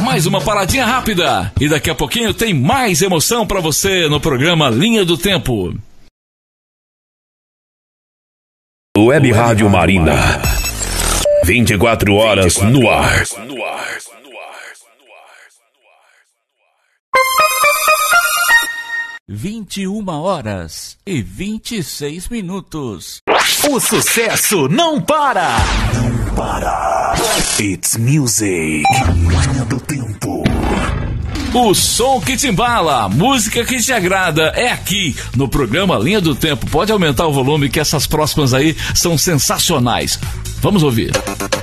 mais uma paradinha rápida. E daqui a pouquinho tem mais emoção pra você no programa Linha do Tempo. Web Rádio Marina. 24 horas no ar. 21h26. O sucesso não para! Não para! It's music. Linha do Tempo. O som que te embala, a música que te agrada é aqui no programa Linha do Tempo. Pode aumentar o volume que essas próximas aí são sensacionais. Vamos ouvir.